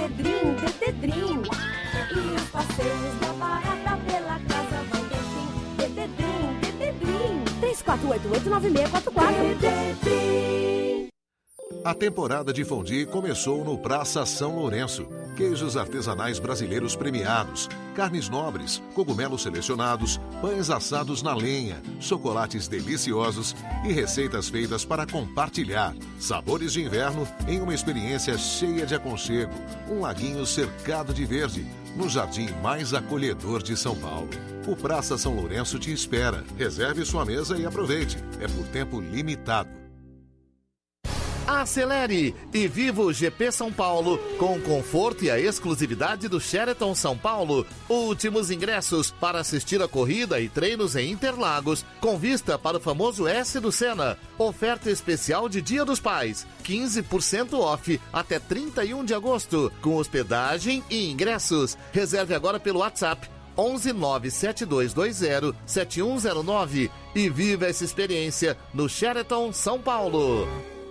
Detedrim. E os passeios da barata pela casa vão ter fim. Detedrim. 3488-9644. Detedrim. A temporada de fondue começou no Praça São Lourenço. Queijos artesanais brasileiros premiados, carnes nobres, cogumelos selecionados, pães assados na lenha, chocolates deliciosos e receitas feitas para compartilhar. Sabores de inverno em uma experiência cheia de aconchego. Um laguinho cercado de verde, no jardim mais acolhedor de São Paulo. O Praça São Lourenço te espera. Reserve sua mesa e aproveite. É por tempo limitado. Acelere e viva o GP São Paulo com o conforto e a exclusividade do Sheraton São Paulo. Últimos ingressos para assistir a corrida e treinos em Interlagos, com vista para o famoso S do Senna. Oferta especial de Dia dos Pais, 15% off até 31 de agosto, com hospedagem e ingressos. Reserve agora pelo WhatsApp 11 97220 7109 e viva essa experiência no Sheraton São Paulo.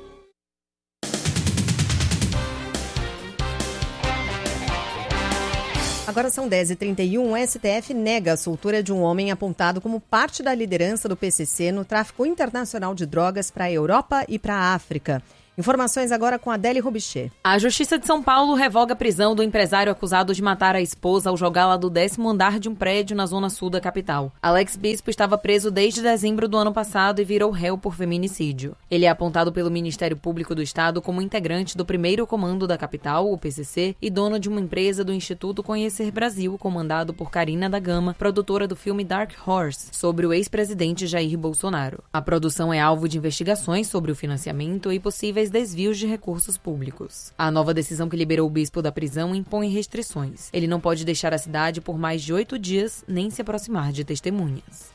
Agora são 10h31, o STF nega a soltura de um homem apontado como parte da liderança do PCC no tráfico internacional de drogas para a Europa e para a África. Informações agora com Adélie Robichê. A Justiça de São Paulo revoga a prisão do empresário acusado de matar a esposa ao jogá-la do 10º andar de um prédio na zona sul da capital. Alex Bispo estava preso desde dezembro do ano passado e virou réu por feminicídio. Ele é apontado pelo Ministério Público do Estado como integrante do primeiro comando da capital, o PCC, e dono de uma empresa do Instituto Conhecer Brasil, comandado por Karina da Gama, produtora do filme Dark Horse, sobre o ex-presidente Jair Bolsonaro. A produção é alvo de investigações sobre o financiamento e possíveis desvios de recursos públicos. A nova decisão que liberou o bispo da prisão impõe restrições. Ele não pode deixar a cidade por mais de 8 dias, nem se aproximar de testemunhas.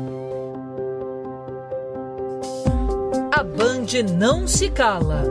A Band não se cala.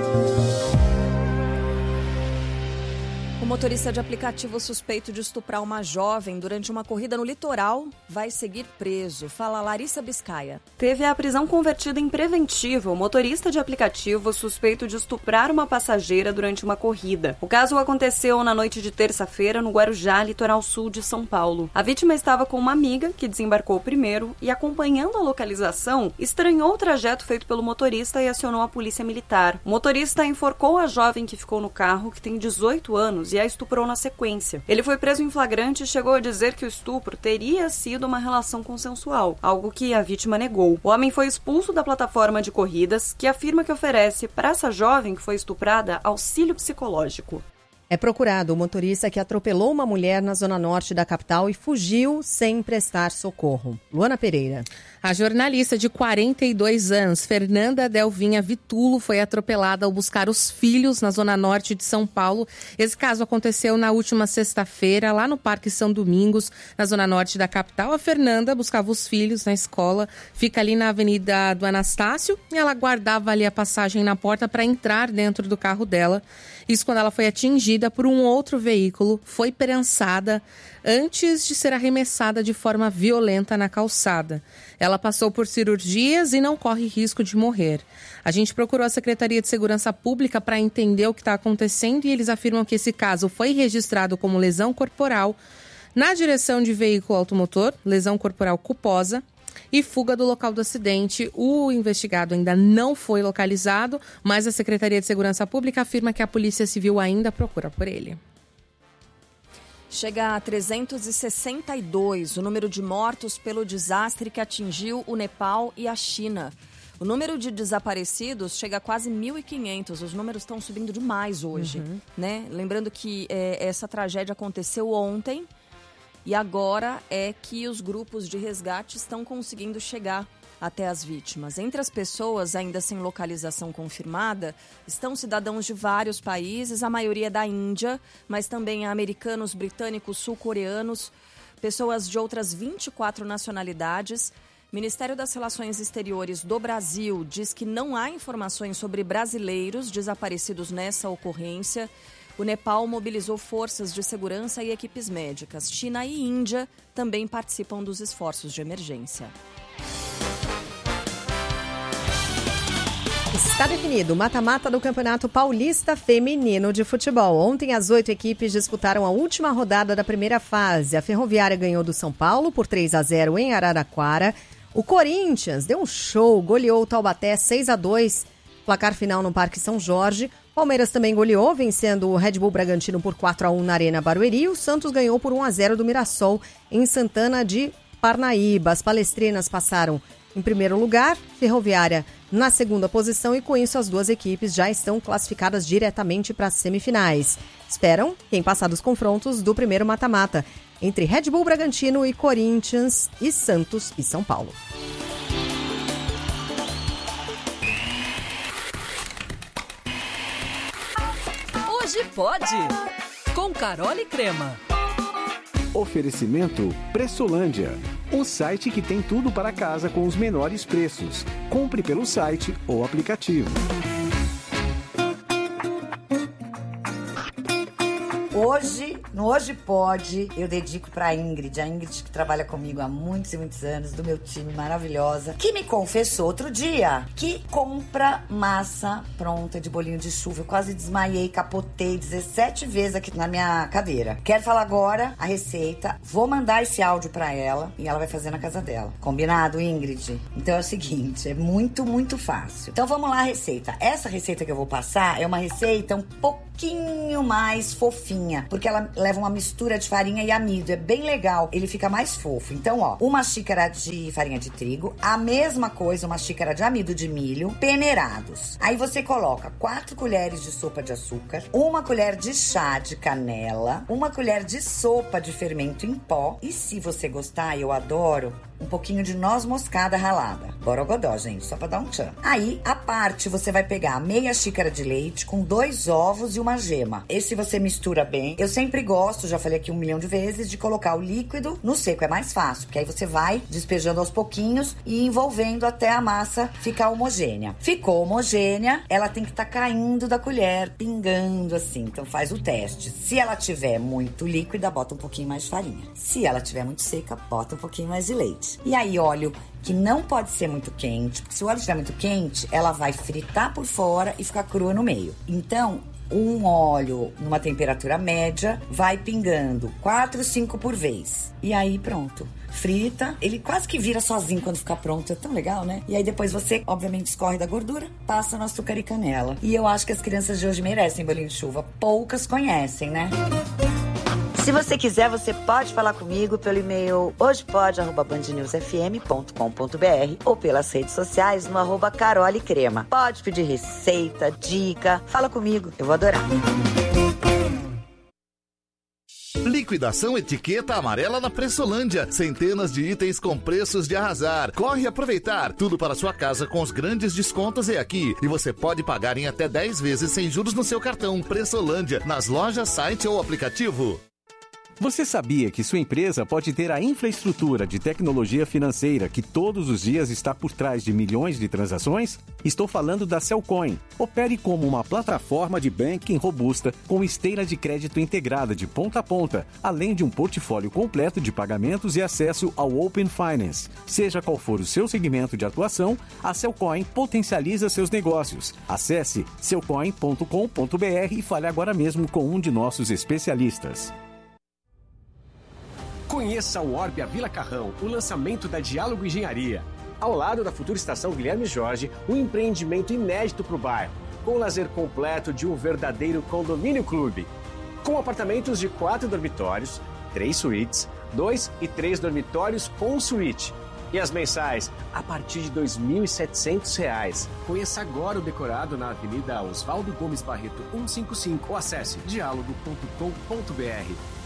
O motorista de aplicativo suspeito de estuprar uma jovem durante uma corrida no litoral vai seguir preso. Fala Larissa Biscaia. Teve a prisão convertida em preventiva. O motorista de aplicativo suspeito de estuprar uma passageira durante uma corrida. O caso aconteceu na noite de terça-feira no Guarujá, litoral sul de São Paulo. A vítima estava com uma amiga que desembarcou primeiro e, acompanhando a localização, estranhou o trajeto feito pelo motorista e acionou a polícia militar. O motorista enforcou a jovem que ficou no carro, que tem 18 anos, e a estuprou na sequência. Ele foi preso em flagrante e chegou a dizer que o estupro teria sido uma relação consensual, algo que a vítima negou. O homem foi expulso da plataforma de corridas, que afirma que oferece para essa jovem que foi estuprada auxílio psicológico. É procurado o motorista que atropelou uma mulher na zona norte da capital e fugiu sem prestar socorro. Luana Pereira. A jornalista de 42 anos, Fernanda Delvinha Vitulo, foi atropelada ao buscar os filhos na zona norte de São Paulo. Esse caso aconteceu na última sexta-feira, lá no Parque São Domingos, na zona norte da capital. A Fernanda buscava os filhos na escola, fica ali na Avenida do Anastácio, e ela guardava ali a passagem na porta para entrar dentro do carro dela. Isso quando ela foi atingida por um outro veículo, foi prensada antes de ser arremessada de forma violenta na calçada. Ela passou por cirurgias e não corre risco de morrer. A gente procurou a Secretaria de Segurança Pública para entender o que está acontecendo e eles afirmam que esse caso foi registrado como lesão corporal na direção de veículo automotor, lesão corporal culposa, e fuga do local do acidente. O investigado ainda não foi localizado, mas a Secretaria de Segurança Pública afirma que a Polícia Civil ainda procura por ele. Chega a 362 o número de mortos pelo desastre que atingiu o Nepal e a China. O número de desaparecidos chega a quase 1.500. Os números estão subindo demais hoje, né? Lembrando que essa tragédia aconteceu ontem e agora é que os grupos de resgate estão conseguindo chegar até as vítimas. Entre as pessoas ainda sem localização confirmada estão cidadãos de vários países, a maioria da Índia, mas também americanos, britânicos, sul-coreanos, pessoas de outras 24 nacionalidades. O Ministério das Relações Exteriores do Brasil diz que não há informações sobre brasileiros desaparecidos nessa ocorrência. O Nepal mobilizou forças de segurança e equipes médicas. China e Índia também participam dos esforços de emergência. Está definido o mata-mata do Campeonato Paulista Feminino de Futebol. Ontem, as 8 equipes disputaram a última rodada da primeira fase. A Ferroviária ganhou do São Paulo por 3-0 em Araraquara. O Corinthians deu um show, goleou o Taubaté 6-2, placar final no Parque São Jorge. Palmeiras também goleou, vencendo o Red Bull Bragantino por 4-1 na Arena Barueri. O Santos ganhou por 1-0 do Mirassol em Santana de Parnaíba. As palestrinas passaram em primeiro lugar, Ferroviária na segunda posição, e com isso as duas equipes já estão classificadas diretamente para as semifinais. Esperam quem passar dos confrontos do primeiro mata-mata entre Red Bull Bragantino e Corinthians e Santos e São Paulo. Hoje pode, com Carol e Crema. Oferecimento Pressolândia, o site que tem tudo para casa com os menores preços. Compre pelo site ou aplicativo. Hoje Pode, eu dedico pra Ingrid, a Ingrid que trabalha comigo há muitos e muitos anos, do meu time maravilhosa, que me confessou outro dia que compra massa pronta de bolinho de chuva. Eu quase desmaiei, capotei 17 vezes aqui na minha cadeira. Quero falar agora a receita, vou mandar esse áudio pra ela e ela vai fazer na casa dela. Combinado, Ingrid? Então é o seguinte, é muito, muito fácil. Então vamos lá a receita. Essa receita que eu vou passar é uma receita um pouquinho mais fofinha, porque ela leva uma mistura de farinha e amido, é bem legal, ele fica mais fofo. Então, ó, 1 xícara de farinha de trigo, a mesma coisa, 1 xícara de amido de milho, peneirados. Aí você coloca 4 colheres de sopa de açúcar, 1 colher de chá de canela, 1 colher de sopa de fermento em pó e, se você gostar, eu adoro, um pouquinho de noz moscada ralada. Borogodó, gente, só pra dar um tchan. Aí, à parte, você vai pegar meia xícara de leite com 2 ovos e uma gema. Esse você mistura bem. Eu sempre gosto, já falei aqui 1 milhão de vezes, de colocar o líquido no seco. É mais fácil, porque aí você vai despejando aos pouquinhos e envolvendo até a massa ficar homogênea. Ficou homogênea, ela tem que estar caindo da colher, pingando assim. Então faz o teste. Se ela tiver muito líquida, bota um pouquinho mais de farinha. Se ela tiver muito seca, bota um pouquinho mais de leite. E aí, óleo que não pode ser muito quente, porque se o óleo estiver muito quente, ela vai fritar por fora e ficar crua no meio. Então, um óleo numa temperatura média vai pingando 4, 5 por vez. E aí, pronto. Frita, ele quase que vira sozinho quando ficar pronto, é tão legal, né? E aí depois você, obviamente, escorre da gordura, passa no açúcar e canela. E eu acho que as crianças de hoje merecem bolinho de chuva. Poucas conhecem, né? Se você quiser, você pode falar comigo pelo e-mail hojepode@bandnewsfm.com.br ou pelas redes sociais no @carolecrema. Pode pedir receita, dica, fala comigo, eu vou adorar. Liquidação etiqueta amarela na Pressolândia. Centenas de itens com preços de arrasar. Corre aproveitar. Tudo para sua casa com os grandes descontos é aqui. E você pode pagar em até 10 vezes sem juros no seu cartão. Pressolândia, nas lojas, site ou aplicativo. Você sabia que sua empresa pode ter a infraestrutura de tecnologia financeira que todos os dias está por trás de milhões de transações? Estou falando da Cellcoin. Opere como uma plataforma de banking robusta com esteira de crédito integrada de ponta a ponta, além de um portfólio completo de pagamentos e acesso ao Open Finance. Seja qual for o seu segmento de atuação, a Cellcoin potencializa seus negócios. Acesse cellcoin.com.br e fale agora mesmo com um de nossos especialistas. Conheça o Orbia Vila Carrão, o lançamento da Diálogo Engenharia. Ao lado da futura estação Guilherme Jorge, um empreendimento inédito para o bairro, com o lazer completo de um verdadeiro condomínio clube. Com apartamentos de 4 dormitórios, 3 suítes, 2 e 3 dormitórios com suíte. E as mensais a partir de R$ 2.700. Conheça agora o decorado na Avenida Oswaldo Gomes Barreto 155 ou acesse dialogo.com.br.